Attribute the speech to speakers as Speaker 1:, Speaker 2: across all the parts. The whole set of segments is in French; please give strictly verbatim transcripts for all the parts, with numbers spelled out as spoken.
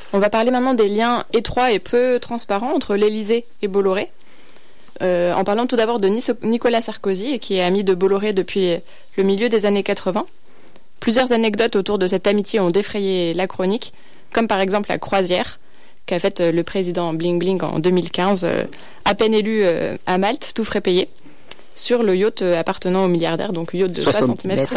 Speaker 1: On va parler maintenant des liens étroits et peu transparents entre l'Élysée et Bolloré. Euh, en parlant tout d'abord de Nicolas Sarkozy, qui est ami de Bolloré depuis le milieu des années quatre-vingts. Plusieurs anecdotes autour de cette amitié ont défrayé la chronique, comme par exemple la croisière qu'a faite le président Bling Bling en deux mille quinze, euh, à peine élu euh, à Malte, tout frais payé, sur le yacht appartenant au milliardaire, donc yacht de soixante mètres.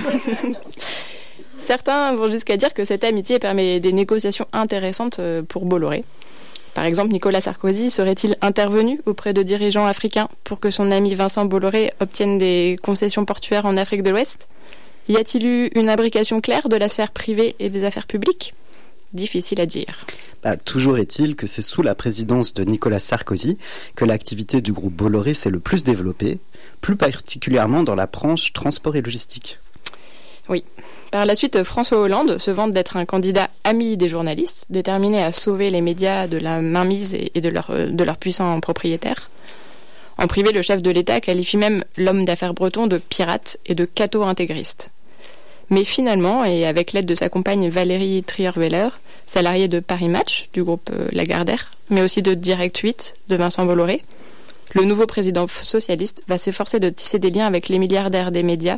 Speaker 1: Certains vont jusqu'à dire que cette amitié permet des négociations intéressantes pour Bolloré. Par exemple, Nicolas Sarkozy serait-il intervenu auprès de dirigeants africains pour que son ami Vincent Bolloré obtienne des concessions portuaires en Afrique de l'Ouest ? Y a-t-il eu une imbrication claire de la sphère privée et des affaires publiques ? Difficile à dire.
Speaker 2: Bah, toujours est-il que c'est sous la présidence de Nicolas Sarkozy que l'activité du groupe Bolloré s'est le plus développée, plus particulièrement dans la branche transport et logistique.
Speaker 1: Oui. Par la suite, François Hollande se vante d'être un candidat ami des journalistes, déterminé à sauver les médias de la mainmise et de leurs de leurs puissants propriétaires. En privé, le chef de l'État qualifie même l'homme d'affaires breton de pirate et de catho-intégriste. Mais finalement, et avec l'aide de sa compagne Valérie Trierweiler, salariée de Paris Match, du groupe Lagardère, mais aussi de Direct huit, de Vincent Bolloré, le nouveau président socialiste va s'efforcer de tisser des liens avec les milliardaires des médias,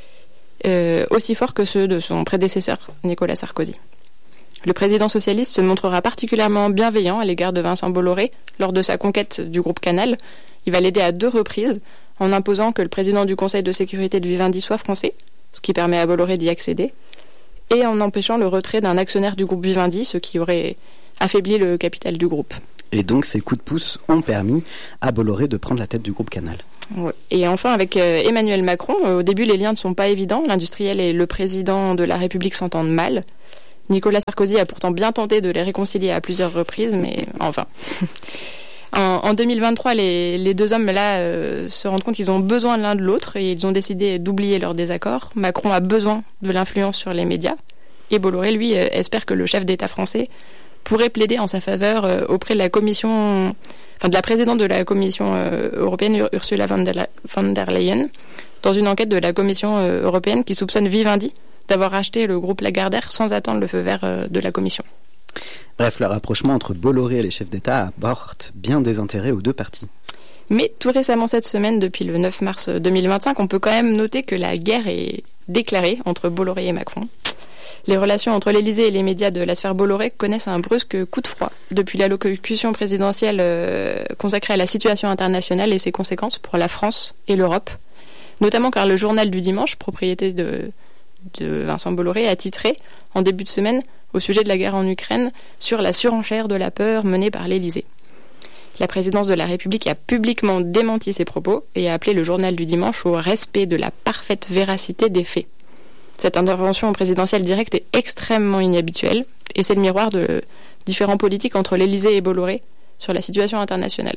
Speaker 1: euh, aussi forts que ceux de son prédécesseur, Nicolas Sarkozy. Le président socialiste se montrera particulièrement bienveillant à l'égard de Vincent Bolloré lors de sa conquête du groupe Canal. Il va l'aider à deux reprises en imposant que le président du Conseil de sécurité de Vivendi soit français, ce qui permet à Bolloré d'y accéder, et en empêchant le retrait d'un actionnaire du groupe Vivendi, ce qui aurait affaibli le capital du groupe.
Speaker 2: Et donc ces coups de pouce ont permis à Bolloré de prendre la tête du groupe Canal.
Speaker 1: Ouais. Et enfin avec euh, Emmanuel Macron, euh, au début les liens ne sont pas évidents, l'industriel et le président de la République s'entendent mal. Nicolas Sarkozy a pourtant bien tenté de les réconcilier à plusieurs reprises, mais enfin... En, en deux mille vingt-trois, les, les deux hommes là euh, se rendent compte qu'ils ont besoin l'un de l'autre et ils ont décidé d'oublier leur désaccord. Macron a besoin de l'influence sur les médias et Bolloré, lui, euh, espère que le chef d'État français pourrait plaider en sa faveur euh, auprès de la commission, enfin de la présidente de la Commission euh, européenne, Ursula von der, von der Leyen, dans une enquête de la Commission euh, européenne qui soupçonne Vivendi d'avoir acheté le groupe Lagardère sans attendre le feu vert euh, de la Commission.
Speaker 2: Bref, le rapprochement entre Bolloré et les chefs d'État apporte bien des intérêts aux deux parties.
Speaker 1: Mais tout récemment cette semaine, depuis le neuf mars deux mille vingt-cinq, on peut quand même noter que la guerre est déclarée entre Bolloré et Macron. Les relations entre l'Élysée et les médias de la sphère Bolloré connaissent un brusque coup de froid depuis l'allocution présidentielle euh, consacrée à la situation internationale et ses conséquences pour la France et l'Europe. Notamment car le journal du dimanche, propriété de, de Vincent Bolloré, a titré en début de semaine au sujet de la guerre en Ukraine, sur la surenchère de la peur menée par l'Élysée. La présidence de la République a publiquement démenti ces propos et a appelé le journal du dimanche au respect de la parfaite véracité des faits. Cette intervention présidentielle directe est extrêmement inhabituelle et c'est le miroir de différents politiques entre l'Élysée et Bolloré sur la situation internationale.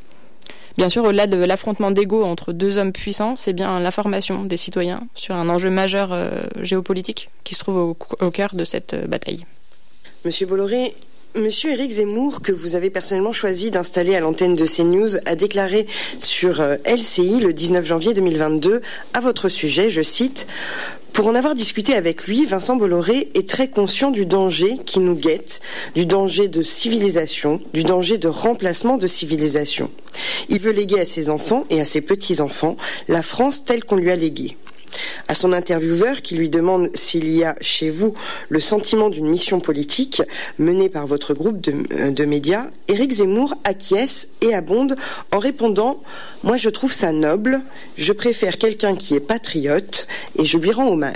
Speaker 1: Bien sûr, au-delà de l'affrontement d'ego entre deux hommes puissants, c'est bien l'information des citoyens sur un enjeu majeur euh, géopolitique qui se trouve au, au cœur de cette euh, bataille.
Speaker 3: Monsieur Bolloré, Monsieur Éric Zemmour, que vous avez personnellement choisi d'installer à l'antenne de CNews, a déclaré sur euh, L C I le dix-neuf janvier deux mille vingt-deux à votre sujet, je cite... Pour en avoir discuté avec lui, Vincent Bolloré est très conscient du danger qui nous guette, du danger de civilisation, du danger de remplacement de civilisation. Il veut léguer à ses enfants et à ses petits-enfants la France telle qu'on lui a léguée. À son intervieweur qui lui demande s'il y a chez vous le sentiment d'une mission politique menée par votre groupe de, de médias, Éric Zemmour acquiesce et abonde en répondant « Moi je trouve ça noble, je préfère quelqu'un qui est patriote et je lui rends hommage ».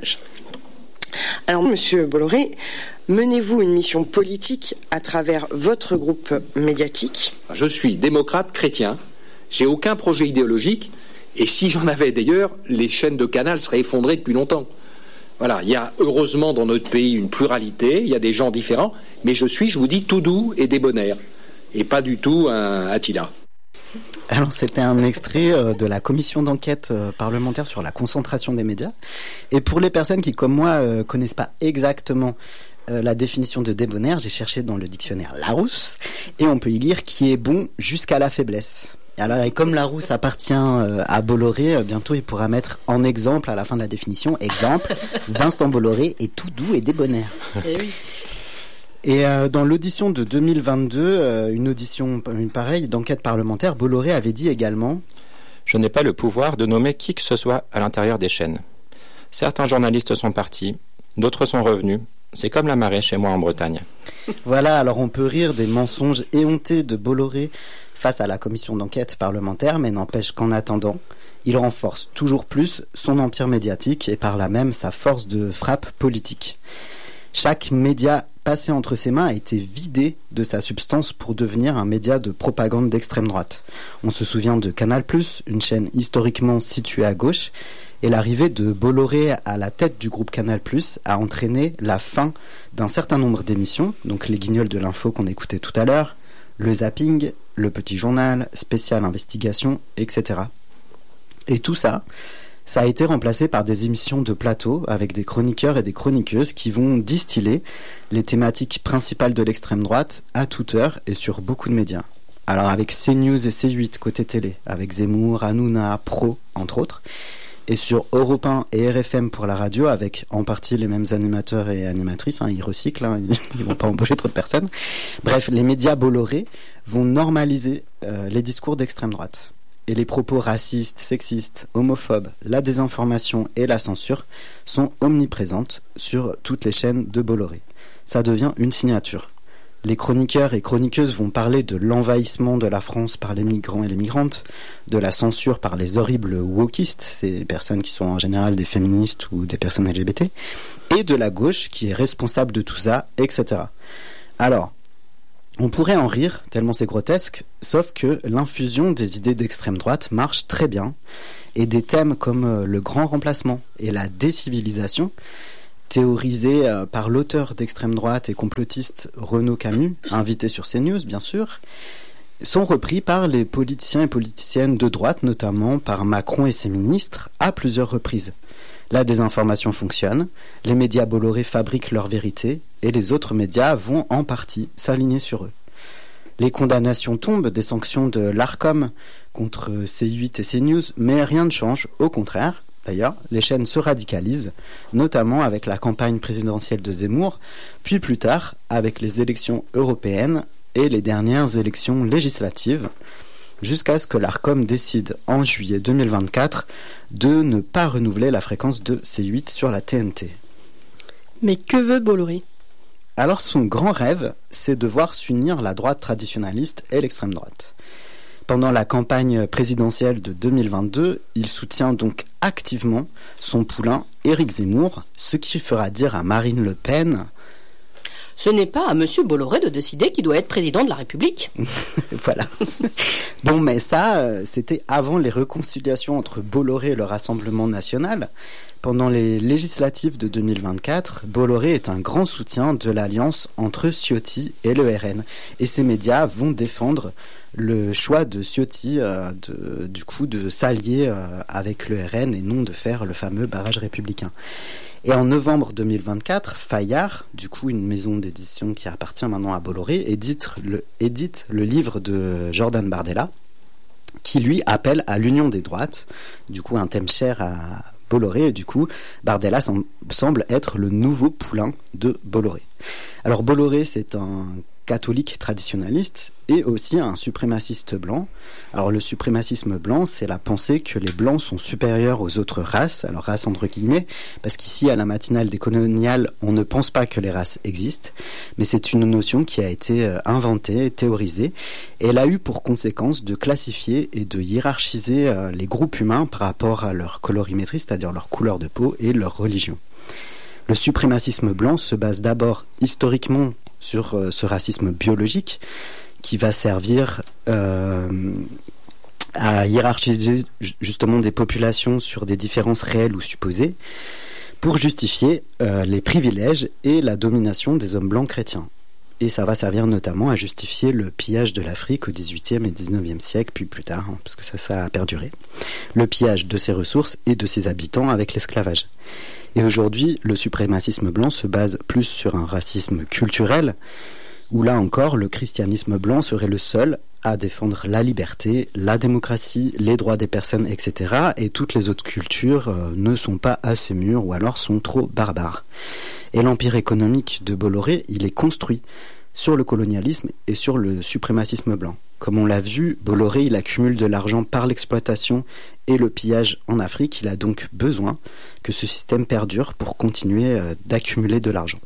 Speaker 3: Alors monsieur Bolloré, menez-vous une mission politique à travers votre groupe médiatique ?
Speaker 4: Je suis démocrate chrétien, j'ai aucun projet idéologique. Et si j'en avais d'ailleurs, les chaînes de Canal seraient effondrées depuis longtemps. Voilà, il y a heureusement dans notre pays une pluralité, il y a des gens différents, mais je suis, je vous dis, tout doux et débonnaire, et pas du tout un Attila.
Speaker 2: Alors c'était un extrait euh, de la commission d'enquête euh, parlementaire sur la concentration des médias. Et pour les personnes qui, comme moi, euh, connaissent pas exactement euh, la définition de débonnaire, j'ai cherché dans le dictionnaire Larousse, et on peut y lire qui est bon jusqu'à la faiblesse. Alors, et comme Larousse appartient euh, à Bolloré, euh, bientôt il pourra mettre en exemple à la fin de la définition, exemple, Vincent Bolloré est tout doux et débonnaire.
Speaker 1: Et oui.
Speaker 2: Et euh, dans l'audition de deux mille vingt-deux, euh, une audition une pareille d'enquête parlementaire, Bolloré avait dit également
Speaker 5: « Je n'ai pas le pouvoir de nommer qui que ce soit à l'intérieur des chaînes. Certains journalistes sont partis, d'autres sont revenus. C'est comme la marée chez moi en Bretagne. »
Speaker 2: Voilà, alors on peut rire des mensonges éhontés de Bolloré face à la commission d'enquête parlementaire, mais n'empêche qu'en attendant, il renforce toujours plus son empire médiatique et par là même sa force de frappe politique. Chaque média passé entre ses mains a été vidé de sa substance pour devenir un média de propagande d'extrême droite. On se souvient de Canal plus, une chaîne historiquement située à gauche, et l'arrivée de Bolloré à la tête du groupe Canal plus a entraîné la fin d'un certain nombre d'émissions, donc les guignols de l'info qu'on écoutait tout à l'heure, le zapping, le petit journal, spécial investigation, et cetera. Et tout ça, ça a été remplacé par des émissions de plateau avec des chroniqueurs et des chroniqueuses qui vont distiller les thématiques principales de l'extrême droite à toute heure et sur beaucoup de médias. Alors avec CNews et C huit côté télé, avec Zemmour, Hanouna, Pro, entre autres, et sur Europe un et R F M pour la radio, avec en partie les mêmes animateurs et animatrices, hein, ils recyclent, hein, ils vont pas embaucher trop de personnes. Bref, les médias Bolloré vont normaliser euh, les discours d'extrême droite. Et les propos racistes, sexistes, homophobes, la désinformation et la censure sont omniprésentes sur toutes les chaînes de Bolloré. Ça devient une signature. Les chroniqueurs et chroniqueuses vont parler de l'envahissement de la France par les migrants et les migrantes, de la censure par les horribles wokistes, ces personnes qui sont en général des féministes ou des personnes L G B T, et de la gauche qui est responsable de tout ça, et cetera. Alors, on pourrait en rire, tellement c'est grotesque, sauf que l'infusion des idées d'extrême droite marche très bien, et des thèmes comme le grand remplacement et la décivilisation, théorisés par l'auteur d'extrême droite et complotiste Renaud Camus, invité sur CNews bien sûr, sont repris par les politiciens et politiciennes de droite, notamment par Macron et ses ministres, à plusieurs reprises. La désinformation fonctionne, les médias Bolloré fabriquent leur vérité, et les autres médias vont en partie s'aligner sur eux. Les condamnations tombent des sanctions de l'Arcom contre C huit et CNews, mais rien ne change, au contraire. D'ailleurs, les chaînes se radicalisent, notamment avec la campagne présidentielle de Zemmour, puis plus tard avec les élections européennes et les dernières élections législatives, jusqu'à ce que l'Arcom décide en juillet deux mille vingt-quatre de ne pas renouveler la fréquence de C huit sur la T N T.
Speaker 6: Mais que veut Bolloré ?
Speaker 2: Alors son grand rêve, c'est de voir s'unir la droite traditionnaliste et l'extrême droite. Pendant la campagne présidentielle de deux mille vingt-deux, il soutient donc activement son poulain Éric Zemmour, ce qui fera dire à Marine Le Pen...
Speaker 6: Ce n'est pas à M. Bolloré de décider qui doit être président de la République.
Speaker 2: Voilà. Bon, mais ça, c'était avant les réconciliations entre Bolloré et le Rassemblement national. Pendant les législatives de deux mille vingt-quatre, Bolloré est un grand soutien de l'alliance entre Ciotti et le R N. Et ces médias vont défendre le choix de Ciotti, euh, de, du coup, de s'allier euh, avec le R N et non de faire le fameux barrage républicain. Et en novembre deux mille vingt-quatre, Fayard, du coup une maison d'édition qui appartient maintenant à Bolloré, édite le, édite le livre de Jordan Bardella, qui lui appelle à l'union des droites, du coup un thème cher à Bolloré, et du coup Bardella sem- semble être le nouveau poulain de Bolloré. Alors Bolloré, c'est un catholique traditionnaliste et aussi un suprémaciste blanc. Alors le suprémacisme blanc, c'est la pensée que les blancs sont supérieurs aux autres races, alors races entre guillemets, parce qu'ici à la matinale des coloniales, on ne pense pas que les races existent, mais c'est une notion qui a été inventée, théorisée, et elle a eu pour conséquence de classifier et de hiérarchiser les groupes humains par rapport à leur colorimétrie, c'est-à-dire leur couleur de peau et leur religion. Le suprémacisme blanc se base d'abord historiquement sur euh, ce racisme biologique qui va servir euh, à hiérarchiser justement des populations sur des différences réelles ou supposées pour justifier euh, les privilèges et la domination des hommes blancs chrétiens. Et ça va servir notamment à justifier le pillage de l'Afrique au dix-huitième et dix-neuvième siècle, puis plus tard, hein, parce que ça, ça a perduré. Le pillage de ses ressources et de ses habitants avec l'esclavage. Et aujourd'hui, le suprémacisme blanc se base plus sur un racisme culturel, où là encore, le christianisme blanc serait le seul à défendre la liberté, la démocratie, les droits des personnes, et cetera. Et toutes les autres cultures euh, ne sont pas assez mûres ou alors sont trop barbares. Et l'empire économique de Bolloré, il est construit sur le colonialisme et sur le suprémacisme blanc. Comme on l'a vu, Bolloré, il accumule de l'argent par l'exploitation et le pillage en Afrique. Il a donc besoin que ce système perdure pour continuer euh, d'accumuler de l'argent.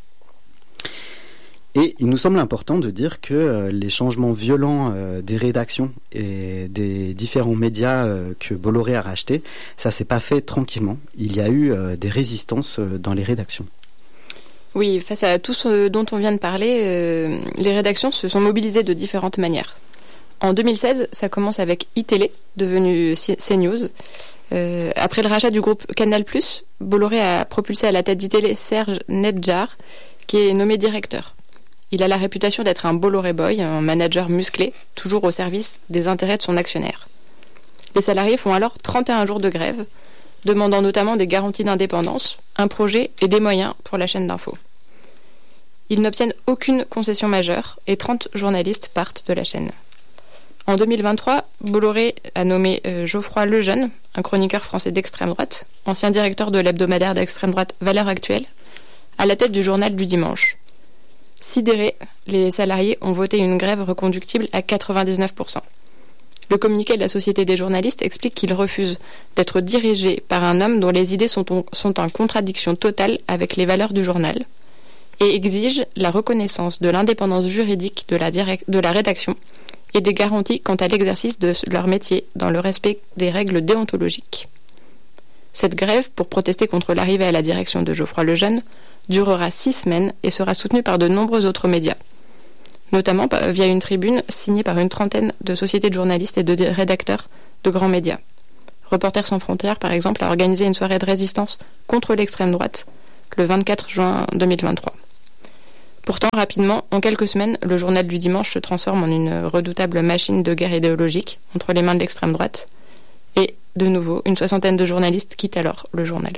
Speaker 2: Et il nous semble important de dire que euh, les changements violents euh, des rédactions et des différents médias euh, que Bolloré a rachetés, ça s'est pas fait tranquillement. Il y a eu euh, des résistances euh, dans les rédactions.
Speaker 1: Oui, face à tout ce dont on vient de parler, euh, les rédactions se sont mobilisées de différentes manières. En deux mille seize, ça commence avec iTélé, devenu CNews. Euh, après le rachat du groupe Canal plus, Bolloré a propulsé à la tête d'iTélé Serge Nedjar, qui est nommé directeur. Il a la réputation d'être un Bolloré boy, un manager musclé, toujours au service des intérêts de son actionnaire. Les salariés font alors trente et un jours de grève, demandant notamment des garanties d'indépendance, un projet et des moyens pour la chaîne d'info. Ils n'obtiennent aucune concession majeure et trente journalistes partent de la chaîne. En deux mille vingt-trois, Bolloré a nommé euh, Geoffroy Lejeune, un chroniqueur français d'extrême droite, ancien directeur de l'hebdomadaire d'extrême droite Valeurs Actuelles, à la tête du journal du dimanche. Sidérés, les salariés ont voté une grève reconductible à quatre-vingt-dix-neuf pour cent. Le communiqué de la Société des journalistes explique qu'ils refusent d'être dirigés par un homme dont les idées sont en, sont en contradiction totale avec les valeurs du journal et exigent la reconnaissance de l'indépendance juridique de la, direct, de la rédaction et des garanties quant à l'exercice de leur métier dans le respect des règles déontologiques. Cette grève, pour protester contre l'arrivée à la direction de Geoffroy Lejeune, durera six semaines et sera soutenue par de nombreux autres médias, notamment via une tribune signée par une trentaine de sociétés de journalistes et de rédacteurs de grands médias. Reporters sans frontières, par exemple, a organisé une soirée de résistance contre l'extrême droite le vingt-quatre juin deux mille vingt-trois. Pourtant, rapidement, en quelques semaines, le journal du dimanche se transforme en une redoutable machine de guerre idéologique entre les mains de l'extrême droite. Et, de nouveau, une soixantaine de journalistes quittent alors le journal.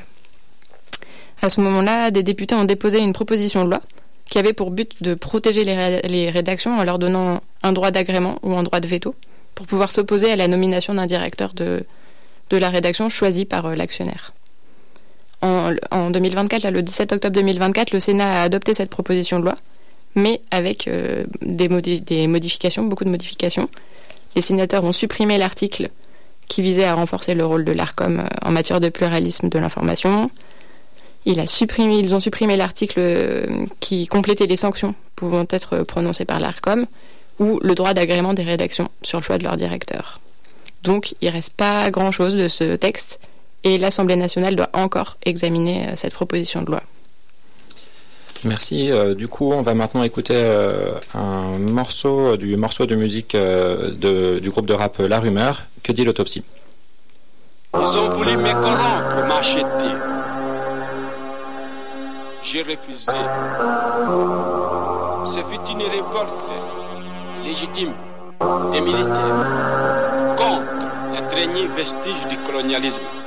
Speaker 1: À ce moment-là, des députés ont déposé une proposition de loi qui avait pour but de protéger les, ré- les rédactions en leur donnant un droit d'agrément ou un droit de veto pour pouvoir s'opposer à la nomination d'un directeur de, de la rédaction choisi par euh, l'actionnaire. En, en deux mille vingt-quatre, là, le dix-sept octobre deux mille vingt-quatre, le Sénat a adopté cette proposition de loi, mais avec euh, des, modi- des modifications, beaucoup de modifications. Les sénateurs ont supprimé l'article qui visait à renforcer le rôle de l'Arcom en matière de pluralisme de l'information. Il a supprimé, ils ont supprimé l'article qui complétait les sanctions pouvant être prononcées par l'Arcom ou le droit d'agrément des rédactions sur le choix de leur directeur. Donc, il ne reste pas grand-chose de ce texte et l'Assemblée nationale doit encore examiner cette proposition de loi.
Speaker 5: Merci. Euh, du coup, on va maintenant écouter euh, un morceau du morceau de musique euh, de, du groupe de rap La Rumeur. Que dit l'autopsie?
Speaker 7: Ils ont voulu me corrompre, m'acheter. J'ai refusé. Ce fut une révolte légitime des militaires contre les derniers vestiges du colonialisme.